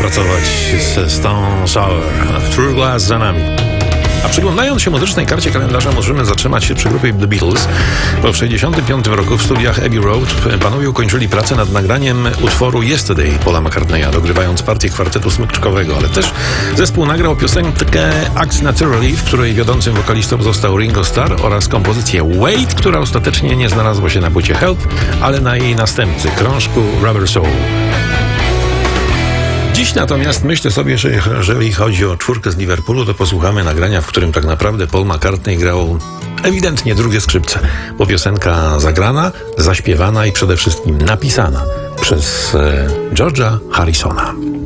pracować z Stone Sour. True Glass za nami. A przyglądając się muzycznej karcie kalendarza, możemy zatrzymać się przy grupie The Beatles, bo w 1965 roku w studiach Abbey Road panowie ukończyli pracę nad nagraniem utworu Yesterday Paula McCartneya, dogrywając partię kwartetu smyczkowego, ale też zespół nagrał piosenkę Act Naturally, w której wiodącym wokalistą został Ringo Starr, oraz kompozycję Wait, która ostatecznie nie znalazła się na płycie Help, ale na jej następcy, krążku Rubber Soul. Dziś natomiast myślę sobie, że jeżeli chodzi o czwórkę z Liverpoolu, to posłuchamy nagrania, w którym tak naprawdę Paul McCartney grał ewidentnie drugie skrzypce, bo piosenka zagrana, zaśpiewana i przede wszystkim napisana przez George'a Harrisona.